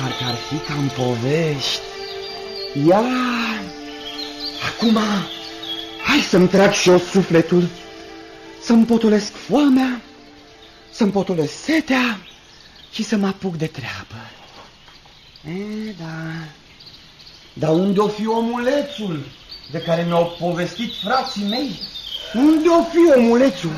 parcă ar fi ca în povești. Ia, acum, hai să-mi trag și eu sufletul, să-mi potolesc foamea, să-mi potolesc setea și să mă apuc de treabă. Da. Dar unde-o fi omulețul de care mi-au povestit frații mei? Unde-o fi omulețul?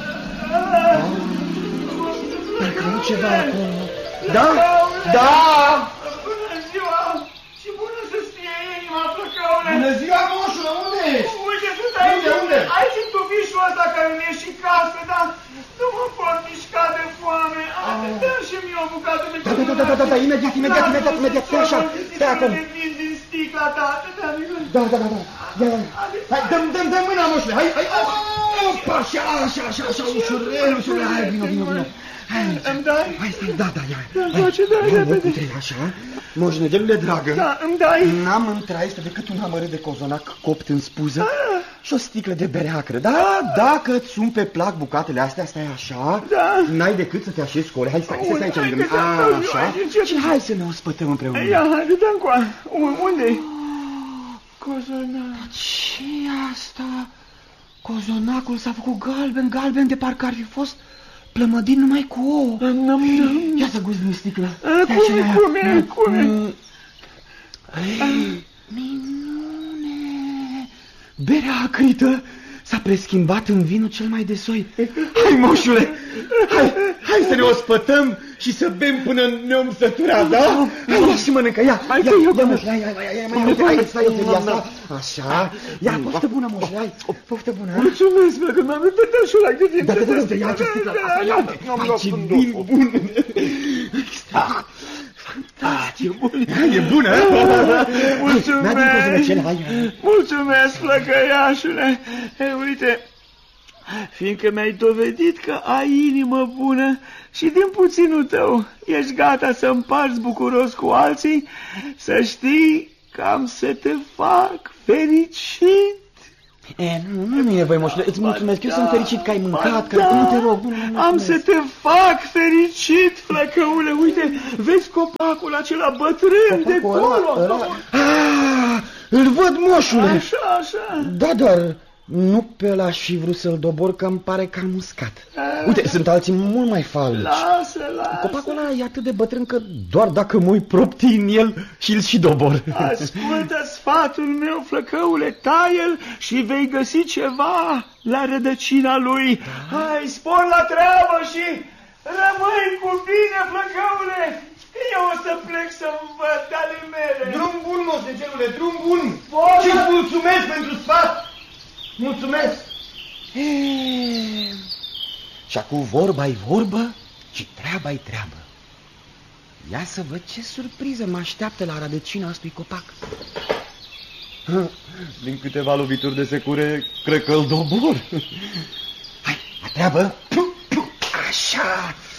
Parcă nu ceva acolo. Da? Da! Bună ziua! Și bună să-ți fie inima, Flăcăule! Bună ziua, moșule, unde ești? Uite, sunt aici, aici în tufișul ăsta care mi-e și casă, dar nu mă pot mișca de foame. Dă-mi și mie o bucată de căpătă. Da, imediat, stai așa, stai acolo. Din sticla ta, Da. Hai, dă mâna, moșule, hai, opa, așa, ușurel, hai, vino. Îmi dai? Hai, stai, da, ia. Dai, repede. Așa, moșnegele dragă. Da, îmi dai. N-am în traistă decât un amărât de cozonac copt în spuză și o sticlă de bere acră. Da, dacă îți sunt pe plac bucatele astea, stai așa, n-ai decât să te așezi cu hai, stai aici lângă mine. Așa, și hai să ne ospătăm împreună. Ia, hai, dă-mi coa. Unde-i? Cozonac. Ce-i asta? Cozonacul s-a făcut galben, de parcă ar fi fost plămădin numai cu ouă. Ia să guzi din sticlă. Cum e? Minune! Berea acrită s-a preschimbat în vinul cel mai de soi. Hai, moșule! Hai să ne ospătăm și să bem până ne-om sătura, da? Hai, și mănâncă, ia, moșule, hai, stai o felie asta. Așa, ia, poftă bună, moșule, hai, poftă bună. Mulțumesc, că m-am uitat și ăla cât timp. Da, ia ce sticlă, hai, ce vin bun. Fantastic, e bună. Mulțumesc, flăcăiașule. Uite, fiindcă mi-ai dovedit că ai inimă bună și din puținul tău ești gata să împarți bucuros cu alții, să știi că am să te fac fericit. Nu e nevoie, moșule, îți mulțumesc, eu sunt fericit că ai mâncat, că nu te rog, am să te fac fericit, Flăcăule, uite, vezi copacul acela bătrân de acolo? Îl văd, moșule. Așa. Da, dar nu pe ăla aș fi vrut să-l dobor, că îmi pare că am muscat. Uite, sunt alții mult mai falci. Lasă. Copacul ăla e atât de bătrân că doar dacă mă propti în el și-l și dobor. Ascultă sfatul meu, Flăcăule, taie-l și vei găsi ceva la rădăcina lui. Hai, spor la treabă și rămâi cu bine, Flăcăule. Eu o să plec să-mi văd ale mele. Drum bun, moșnegelule, drum bun. Și-ți mulțumesc pentru sfat. Mulțumesc! Și acum vorba-i vorbă și treaba-i treabă. Ia să văd ce surpriză mă așteaptă la rădăcina acestui copac. Din câteva lovituri de secure, cred că-l dobor. Hai, la treabă! Așa!